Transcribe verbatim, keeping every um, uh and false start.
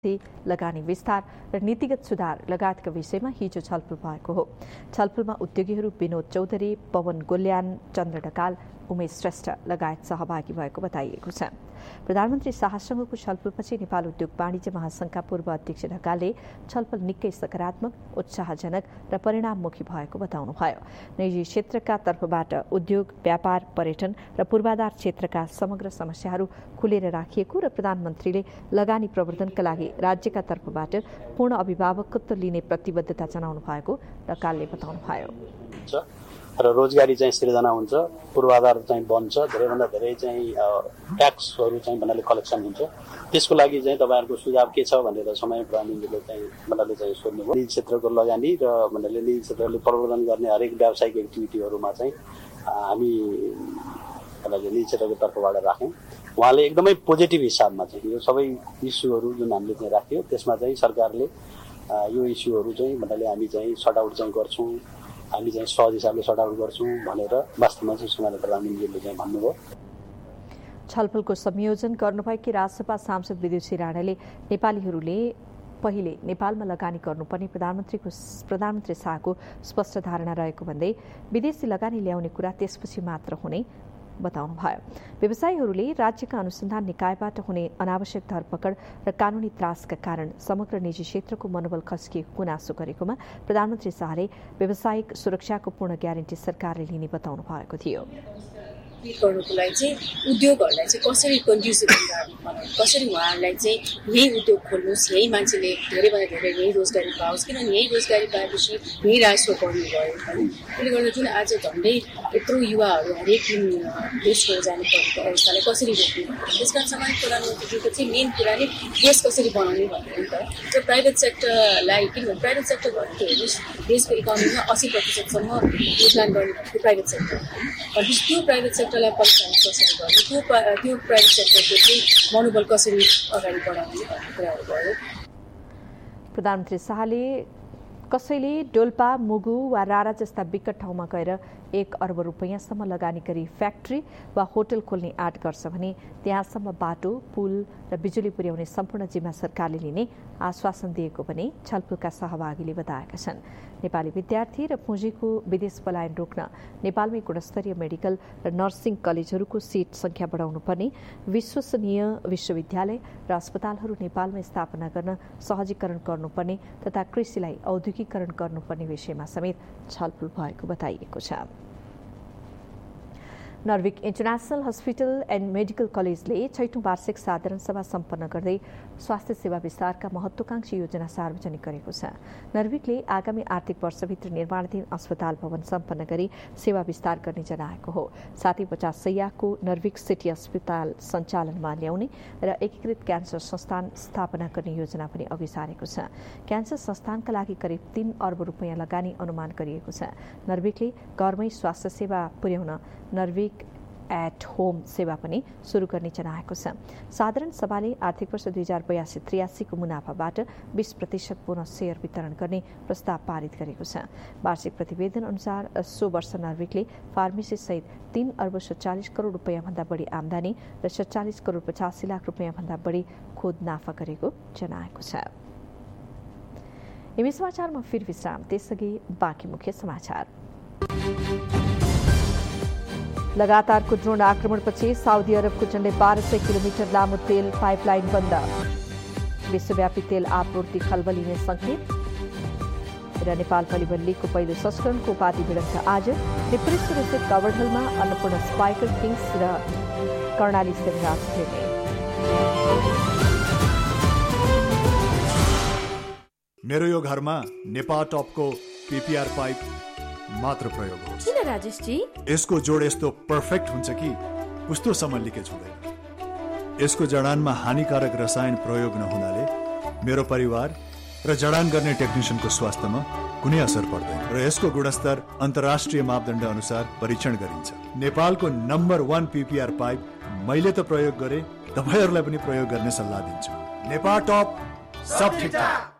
लगानी विस्तार र नीतिगत सुधार लगायतका विषयमा हिजो छलफल भएको हो। छलफलमा उद्योगीहरू विनोद चौधरी, पवन गोल्यान, चन्द्र ढकाल, उमेश श्रेष्ठ लगायत सहभागी भएको बताइएको छ। प्रधानमन्त्री शाहसँगको छलफलपछि नेपाल उद्योग वाणिज्य महासंघका पूर्व अध्यक्ष ढकालले छलफल निकै सकारात्मक, उत्साहजनक र परिणाममुखी भएको बताउनुभयो। निजी क्षेत्रका तर्फबाट उद्योग, व्यापार, पर्यटन र पूर्वाधार क्षेत्रका समग्र समस्याहरू खुलेर राखिएको र प्रधानमन्त्रीले लगानी प्रवर्धनका लागि राज्यका तर्फबाट पूर्ण अभिभावकत्व लिने प्रतिबद्धता जनाउनु भएको ढकालले बताउनुभयो। र रोजगारी चाहिँ सृजना हुन्छ, पूर्वाधार चाहिँ बन्छ, धेरैभन्दा धेरै चाहिँ ट्याक्सहरू चाहिँ भन्नाले कलेक्सन हुन्छ। त्यसको लागि चाहिँ तपाईँहरूको सुझाव के छ भनेर समय प्रधानमन्त्रीले चाहिँ भन्नाले चाहिँ सोध्नुभयो। निजी क्षेत्रको लगानी र भन्नाले निजी क्षेत्रले प्रवर्धन गर्ने हरेक व्यावसायिक एक्टिभिटीहरूमा चाहिँ हामी भन्नाले निजी क्षेत्रको तर्फबाट राख्यौँ। उहाँले एकदमै पोजिटिभ हिसाबमा चाहिँ यो सबै इस्युहरू जुन हामीले चाहिँ राख्यो त्यसमा चाहिँ सरकारले यो इस्युहरू चाहिँ भन्नाले हामी चाहिँ सर्ट आउट चाहिँ गर्छौँ, हामी चाहिँ सहज हिसाबले सर्ट आउट गर्छौँ भनेर वास्तवमा चाहिँ समाज प्रधानमन्त्रीले चाहिँ भन्नुभयो। छलफलको संयोजन गर्नुभएकी राजसभा सांसद विदुषी राणाले नेपालीहरूले पहिले नेपालमा लगानी गर्नुपर्ने प्रधानमन्त्रीको प्रधानमन्त्री शाहको स्पष्ट धारणा रहेको भन्दै विदेशी लगानी ल्याउने कुरा त्यसपछि मात्र हुने बताउनुभयो। व्यवसायीहरूले राज्यका अनुसन्धान निकायबाट हुने अनावश्यक धरपकड र कानूनी त्रासका कारण समग्र निजी क्षेत्रको मनोबल खस्किएको गुनासो गरेकोमा प्रधानमन्त्री शाहले व्यावसायिक सुरक्षाको पूर्ण ग्यारेन्टी सरकारले लिने बताउनु भएको थियो। गर्नुको लागि चाहिँ उद्योगहरूलाई चाहिँ कसरी कन्ड्युसिभ इन्भाइरोमेन्ट बनाउनु, कसरी उहाँहरूलाई चाहिँ यही उद्योग खोल्नुहोस्, यही मान्छेले धेरैभन्दा धेरै यही रोजगारी पाओस्, किनभने यही रोजगारी पाएपछि यही राजस्व बढ्नुभयो होइन। त्यसले गर्दा जुन आज झन्डै यत्रो युवाहरू हरेक दिन देशको जानु परेको अवस्थालाई कसरी रोक्नु, त्यस कारण सामान्य प्रधानमन्त्रीको चाहिँ मेन कुरा नै देश कसरी बनाउने भन्ने हो नि त। त्यो प्राइभेट सेक्टरलाई किनभने प्राइभेट सेक्टर भनेको हेर्नुहोस् देशको इकोनोमीमा अस्सी प्रतिशतसम्म योगदान गर्ने भनेको प्राइभेट सेक्टर हो। त्यो प्राइभेट सेक्टर लाई प्रोत्साहन कसरी गर्ने, त्यो त्यो प्राइभेट सेक्टरको चाहिँ मनोबल कसरी अगाडि बढाउने भन्ने कुराहरू भयो। प्रधानमन्त्री शाहले कसैले डोल्पा, मुगु वा रारा जस्ता विकट ठाउँमा गएर एक अर्ब रुपियाँसम्म लगानी गरी फ्याक्ट्री वा होटल खोल्ने आँट गर्छ भने त्यहाँसम्म बाटो, पुल र बिजुली पुर्याउने सम्पूर्ण जिम्मा सरकारले लिने आश्वासन दिएको पनि छलफलका सहभागीले बताएका छन्। नेपाली विद्यार्थी र पुँजीको विदेश पलायन रोक्न नेपालमै गुणस्तरीय मेडिकल र नर्सिङ कलेजहरूको सिट संख्या बढाउनु पर्ने, विश्वसनीय विश्वविद्यालय र अस्पतालहरू नेपालमा स्थापना गर्न सहजीकरण गर्नुपर्ने तथा कृषिलाई औद्योगिकरण गर्नुपर्ने विषयमा समेत छलफल भएको बताइएको छ। नर्विक इन्टरनेशनल हस्पिटल एन्ड मेडिकल कलेजले छैटौं वार्षिक साधारण सभा सम्पन्न गर्दै स्वास्थ्य सेवा विस्तारका महत्वाकांक्षी योजना सार्वजनिक गरेको छ। नर्विकले आगामी आर्थिक वर्षभित्र निर्माणाधीन अस्पताल भवन सम्पन्न गरी सेवा विस्तार गर्ने जनाएको हो। साथै पचास सयको नर्विक सिटी अस्पताल सञ्चालनमा ल्याउने र एकीकृत क्यान्सर संस्थान स्थापना गर्ने योजना पनि अघि सारेको छ। क्यान्सर संस्थानका लागि करिब तीन अर्ब रुपियाँ लगानी अनुमान गरिएको छ। नर्विकले घरमै स्वास्थ्य सेवा पुर्याउन नर्विक एट होम सेवा पनि शुरू गर्ने जनाएको छ। साधारण सभाले आर्थिक वर्ष दुई हजार बयासी त्रियासीको मुनाफाबाट बीस प्रतिशत पुनः शेयर वितरण गर्ने प्रस्ताव पारित गरेको छ। वार्षिक प्रतिवेदन अनुसार सो वर्ष नर्विकले फार्मेसी सहित तीन अर्ब सत्तालिस करोड़ रुपियाँ भन्दा बढी आमदानी र सत्तालिस करोड़ पचासी लाख रुपियाँ भन्दा बढी खोद नाफा गरेको जनाएको छ। यमी समाचारमा फिर विश्राम, त्यसअघि बाँकी मुख्य समाचार। लगातारको ड्रोन आक्रमणपछि साउदी अरबको झण्डै बाह्र सय किलोमिटर लामो तेल पाइपलाइन बन्द, विश्वव्यापी तेल आपूर्ति खलबलिने संकेत र नेपाल भलिबल लिगको पहिलो संस्करणको उपाधि भिडन्त आज त्रिपुरेश्वर स्थित कवर्डहलमा अन्नपूर्ण स्पाइकर किङ्स र कर्णाली सेवराज खेल्ने। मेरो यो घरमा नेपाल टपको पीपीआर पाइप मात्र प्रयोग हो। किन राजेश जी? यसको जोड यस्तो पर्फेक्ट हुन्छ कि कस्तोसम्म लिकेज हुँदैन। यसको जडानमा हानिकारक रसायन प्रयोग नहुनाले मेरो परिवार र जडान गर्ने टेक्निशियनको स्वास्थ्यमा कुनै असर पर्दैन र यसको गुणस्तर अन्तर्राष्ट्रिय मापदण्ड अनुसार परीक्षण गरिन्छ। नेपालको नम्बर वान पीपीआर पाइप मैले त प्रयोग गरे, तपाईहरुलाई पनि प्रयोग गर्ने सल्लाह दिन्छु। नेपाल टप सब ठिकठाक।